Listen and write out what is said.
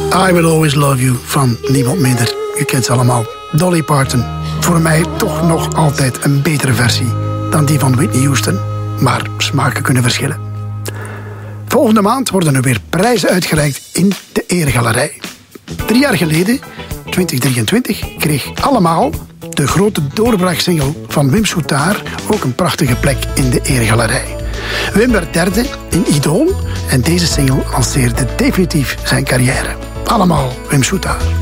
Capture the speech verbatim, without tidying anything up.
I Will Always Love You van niemand minder. U kent ze allemaal. Dolly Parton. Voor mij toch nog altijd een betere versie dan die van Whitney Houston. Maar smaken kunnen verschillen. Volgende maand worden er weer prijzen uitgereikt in de Eregalerij. Drie jaar geleden, twintig drieëntwintig, kreeg Allemaal, de grote doorbraaksingle van Wim Soetaar, ook een prachtige plek in de Eregalerij. Wim werd derde in Idool en deze single lanceerde definitief zijn carrière. Allemaal Wim Soetaar.